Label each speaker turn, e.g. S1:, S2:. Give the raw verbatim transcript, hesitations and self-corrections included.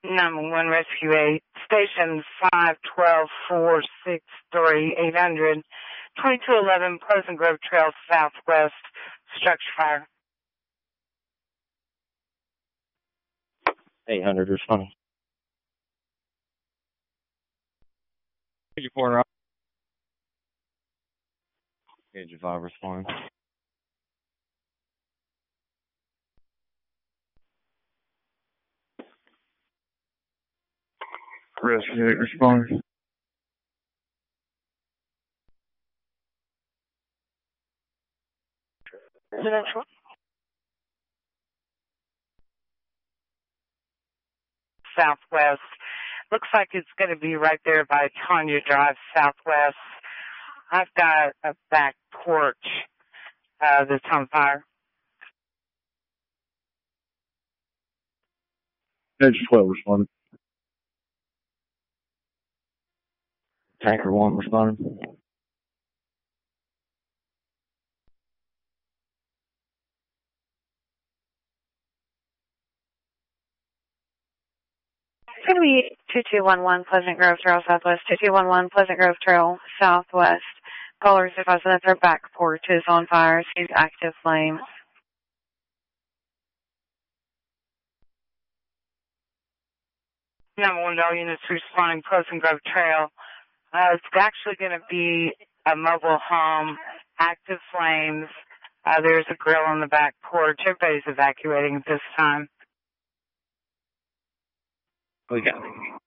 S1: Number one Rescue eight, station five twelve four six three eight hundred, twenty-two eleven Pleasant Grove Trail Southwest, structure fire.
S2: eight hundred responding. fifty-four, right? fifty-five responding. Rescue eight responding.
S1: Southwest. Looks like it's going to be right there by Tanya Drive Southwest. I've got a back porch uh, that's on fire.
S2: Edge twelve responding. Tanker one responding.
S3: It's going to be two two one one Pleasant Grove Trail Southwest, two two one one Pleasant Grove Trail Southwest. Callers advise that their back porch is on fire. Sees active flames.
S1: Number one Bell units responding Pleasant Grove Trail. Uh, it's actually going to be a mobile home, active flames. Uh, there's a grill on the back porch. Everybody's evacuating at this time.
S2: We got it.